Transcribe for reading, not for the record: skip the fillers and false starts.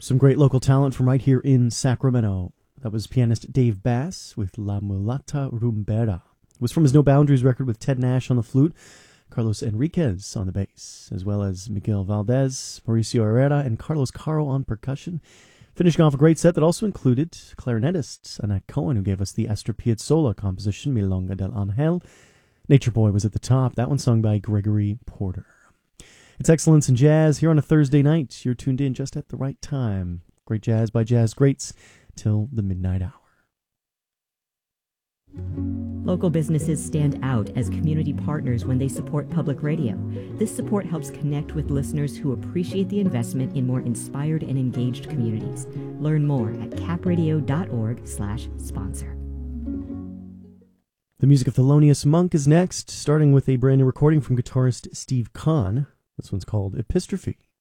Some great local talent from right here in Sacramento. That was pianist Dave Bass with La Mulata Rumbera. It was from his No Boundaries record with Ted Nash on the flute, Carlos Enriquez on the bass, as well as Miguel Valdez, Mauricio Herrera, and Carlos Caro on percussion. Finishing off a great set that also included clarinetist Annette Cohen, who gave us the Astor Piazzolla composition Milonga del Angel. Nature Boy was at the top, that one sung by Gregory Porter. It's Excellence in Jazz here on a Thursday night. You're tuned in just at the right time. Great jazz by jazz greats till the midnight hour. Local businesses stand out as community partners when they support public radio. This support helps connect with listeners who appreciate the investment in more inspired and engaged communities. Learn more at capradio.org/sponsor. The music of Thelonious Monk is next, starting with a brand new recording from guitarist Steve Kahn. This one's called Epistrophe.